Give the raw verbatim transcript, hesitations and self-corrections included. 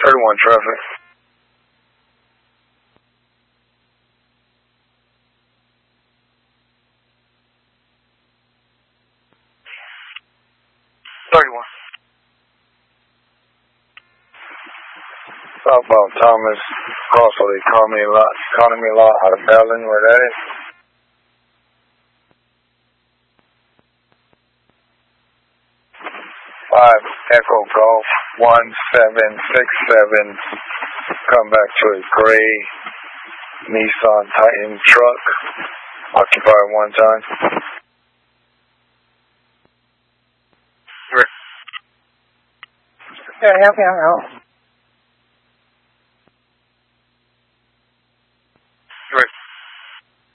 thirty-one traffic. thirty-one. Southbound Thomas, cross of the economy lot, economy lot out of Bellin, where that is. Five Echo Golf one seven six seven. Come back to a gray Nissan Titan truck. Occupied one time. Yeah, help me out.